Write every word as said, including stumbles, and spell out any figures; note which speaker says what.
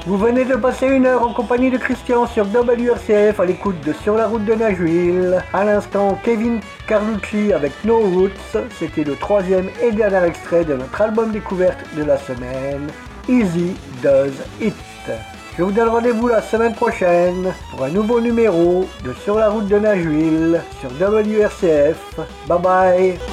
Speaker 1: Vous venez de passer une heure en compagnie de Christian sur W R C F à l'écoute de Sur la route de Nashville. À l'instant, Kevin Carlucci avec No Roots. C'était le troisième et dernier extrait de notre album découverte de la semaine, Easy Does It. Je vous donne rendez-vous la semaine prochaine pour un nouveau numéro de Sur la route de Nashville sur W R C F. Bye bye.